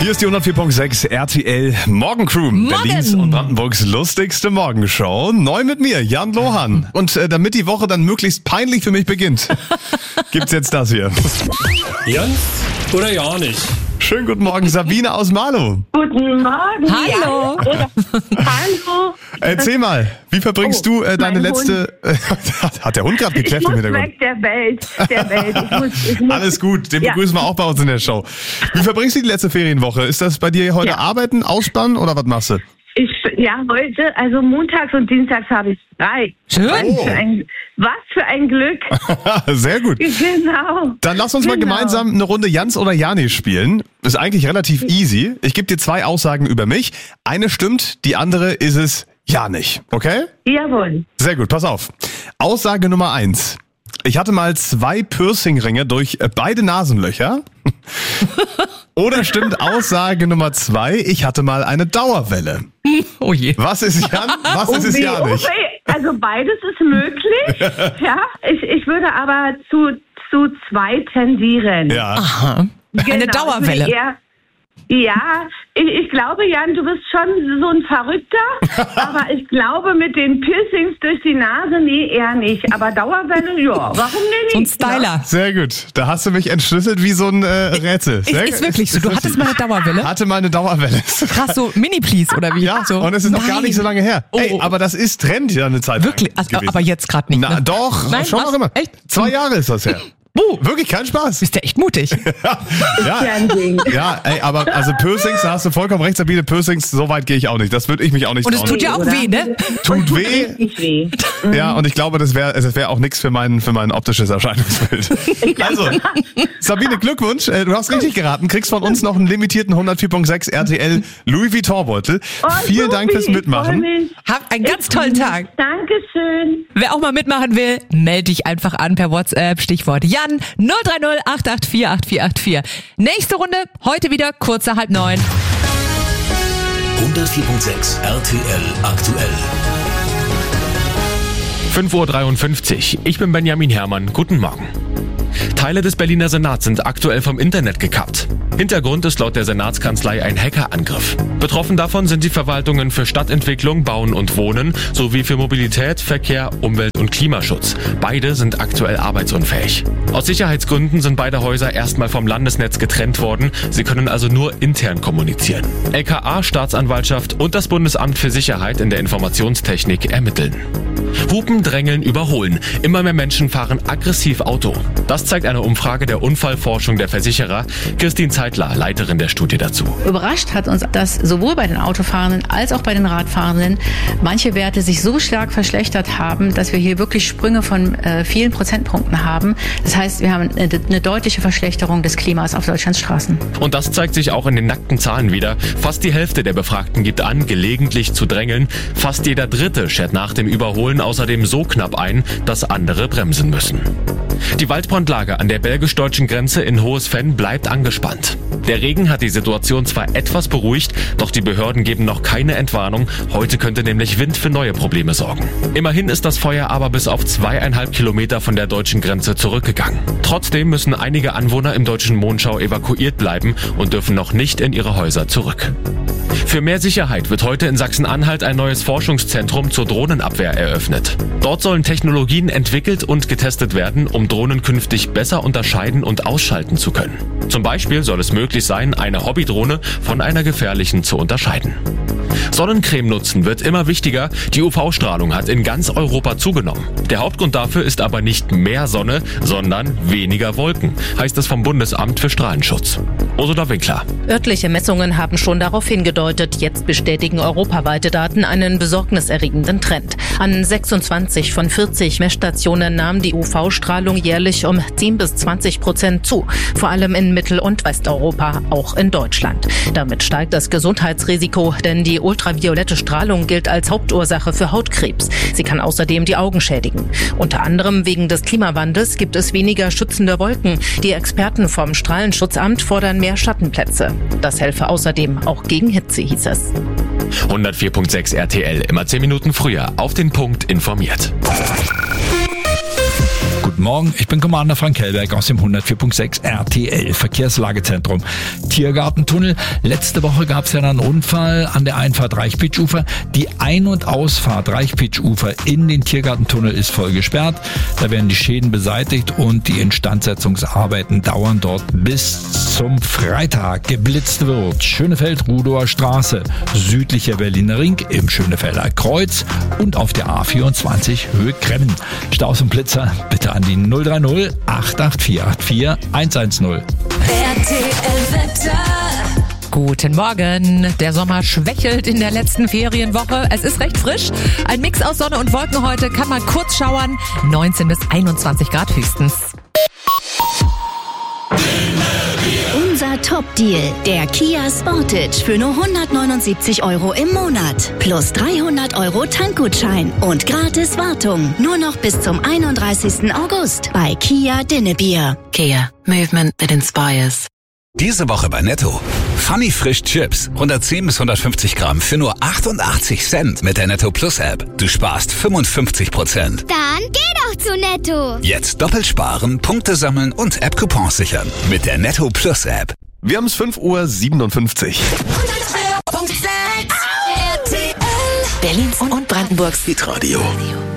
Hier ist die 104.6 RTL Morgencrew, Berlins und Brandenburgs lustigste Morgenshow. Neu mit mir, Jan Lohan. Und damit die Woche dann möglichst peinlich für mich beginnt, gibt's jetzt das hier. Jan oder ja nicht? Schönen guten Morgen, Sabine aus Marlow. Guten Morgen. Hallo. Ja. Hallo. Erzähl mal, wie verbringst du deine letzte... Hat der Hund gerade gekläfft im Hintergrund? Weg der Welt. Ich muss Alles gut, den begrüßen wir auch bei uns in der Show. Wie verbringst du die letzte Ferienwoche? Ist das bei dir heute Arbeiten, Ausspannen oder was machst du? Heute, also montags und dienstags habe ich frei. Schön. Was für ein Glück. Sehr gut. Genau. Dann lass uns mal gemeinsam eine Runde Jans oder Jani spielen. Ist eigentlich relativ easy. Ich gebe dir 2 Aussagen über mich. Eine stimmt, die andere ist es ja nicht. Okay? Jawohl. Sehr gut, pass auf. Aussage Nummer 1. Ich hatte mal 2 Piercingringe durch beide Nasenlöcher. Oder stimmt Aussage Nummer 2, ich hatte mal eine Dauerwelle. Oh je. Was ist Jan? Was ist es ja nicht? Also beides ist möglich. Ja. Ich würde aber zu 2 tendieren. Ja. Aha. Eine Dauerwelle. Ich glaube, Jan, du bist schon so ein Verrückter, aber ich glaube mit den Piercings durch die Nase, nee, eher nicht. Aber Dauerwelle, ja, warum denn nicht? So ein Styler. Sehr gut. Da hast du mich entschlüsselt wie so ein Rätsel. Sehr Ist wirklich so. Du hattest mal eine Dauerwelle? Hatte mal eine Dauerwelle. Krass, so Mini-Please oder wie? Ja, so. und es ist noch gar nicht so lange her. Oh. Ey, aber das ist Trend ja eine Zeit Wirklich? lang gewesen. Aber jetzt gerade nicht. Na Ne? doch, Nein, schon was? noch immer. Echt? 2 Jahre ist das her. Wirklich kein Spaß. Bist du echt mutig? Ja, ein Ding. ja, ey, aber also Piercings, da hast du vollkommen recht, Sabine, Piercings, so weit gehe ich auch nicht. Das würde ich mich auch nicht Und es trauen. tut ja auch weh, ne? Tut weh. Richtig weh. Ja, und ich glaube, das wäre auch nichts für mein optisches Erscheinungsbild. Also, Sabine, Glückwunsch. Du hast richtig geraten. Kriegst von uns noch einen limitierten 104.6 RTL Louis Vuitton-Beutel. Vielen Dank fürs Mitmachen. Hab einen ganz tollen Tag. Dankeschön. Wer auch mal mitmachen will, melde dich einfach an per WhatsApp. Stichwort Jan 030 884 8484. Nächste Runde, heute wieder kurz nach 8:30. 104.6 RTL aktuell. 5:53 Uhr. Ich bin Benjamin Herrmann. Guten Morgen. Teile des Berliner Senats sind aktuell vom Internet gekappt. Hintergrund ist laut der Senatskanzlei ein Hackerangriff. Betroffen davon sind die Verwaltungen für Stadtentwicklung, Bauen und Wohnen sowie für Mobilität, Verkehr, Umwelt und Klimaschutz. Beide sind aktuell arbeitsunfähig. Aus Sicherheitsgründen sind beide Häuser erstmal vom Landesnetz getrennt worden. Sie können also nur intern kommunizieren. LKA, Staatsanwaltschaft und das Bundesamt für Sicherheit in der Informationstechnik ermitteln. Hupen, drängeln, überholen. Immer mehr Menschen fahren aggressiv Auto. Das zeigt eine Umfrage der Unfallforschung der Versicherer. Christine Zeitler, Leiterin der Studie dazu. Überrascht hat uns, dass sowohl bei den Autofahrenden als auch bei den Radfahrenden manche Werte sich so stark verschlechtert haben, dass wir hier wirklich Sprünge von vielen Prozentpunkten haben. Das heißt, wir haben eine deutliche Verschlechterung des Klimas auf Deutschlands Straßen. Und das zeigt sich auch in den nackten Zahlen wieder. Fast die Hälfte der Befragten gibt an, gelegentlich zu drängeln. Fast jeder Dritte schert nach dem Überholen außerdem so knapp ein, dass andere bremsen müssen. Die Waldbrandlage an der belgisch-deutschen Grenze in Hohes-Venn bleibt angespannt. Der Regen hat die Situation zwar etwas beruhigt, doch die Behörden geben noch keine Entwarnung. Heute könnte nämlich Wind für neue Probleme sorgen. Immerhin ist das Feuer aber bis auf 2,5 Kilometer von der deutschen Grenze zurückgegangen. Trotzdem müssen einige Anwohner im deutschen Monschau evakuiert bleiben und dürfen noch nicht in ihre Häuser zurück. Für mehr Sicherheit wird heute in Sachsen-Anhalt ein neues Forschungszentrum zur Drohnenabwehr eröffnet. Dort sollen Technologien entwickelt und getestet werden, um Drohnen künftig besser unterscheiden und ausschalten zu können. Zum Beispiel soll es möglich sein, eine Hobbydrohne von einer gefährlichen zu unterscheiden. Sonnencreme nutzen wird immer wichtiger. Die UV-Strahlung hat in ganz Europa zugenommen. Der Hauptgrund dafür ist aber nicht mehr Sonne, sondern weniger Wolken, heißt es vom Bundesamt für Strahlenschutz. Ursula Winkler. Örtliche Messungen haben schon darauf hingedeutet. Jetzt bestätigen europaweite Daten einen besorgniserregenden Trend. An 26 von 40 Messstationen nahm die UV-Strahlung jährlich um 10-20% zu. Vor allem in Mittel- und Westeuropa, auch in Deutschland. Damit steigt das Gesundheitsrisiko, denn die ultraviolette Strahlung gilt als Hauptursache für Hautkrebs. Sie kann außerdem die Augen schädigen. Unter anderem wegen des Klimawandels gibt es weniger schützende Wolken. Die Experten vom Strahlenschutzamt fordern mehr Schattenplätze. Das helfe außerdem auch gegen Hitze, hieß es. 104.6 RTL, immer 10 Minuten früher, auf den Punkt informiert. guten Morgen. Ich bin Commander Frank Hellberg aus dem 104.6 RTL Verkehrslagezentrum. Tiergartentunnel. Letzte Woche gab es ja einen Unfall an der Einfahrt Reichpitsch-Ufer. Die Ein- und Ausfahrt Reichpitsch-Ufer in den Tiergartentunnel ist voll gesperrt. Da werden die Schäden beseitigt und die Instandsetzungsarbeiten dauern dort bis zum Freitag. Geblitzt wird Schönefeld-Rudower Straße, südlicher Berliner Ring im Schönefelder Kreuz und auf der A24 Höhe Kremmen. Staus und Blitzer bitte an die 030 88484 110. RTL-Wetter. Guten Morgen. Der Sommer schwächelt in der letzten Ferienwoche. Es ist recht frisch. Ein Mix aus Sonne und Wolken heute. Kann man kurz schauern. 19 bis 21 Grad höchstens. Unser Top-Deal, der Kia Sportage für nur 179 € im Monat. Plus 300 € Tankgutschein und gratis Wartung. Nur noch bis zum 31. August bei Kia Dinnebier. Kia, movement that inspires. Diese Woche bei Netto. Funny Frisch Chips. 110 bis 150 Gramm für nur 88 Cent mit der Netto Plus App. Du sparst 55%. Dann geh doch zu Netto. Jetzt doppelt sparen, Punkte sammeln und App-Coupons sichern. Mit der Netto Plus App. Wir haben es 5:57 Berlins und Brandenburgs Hitradio.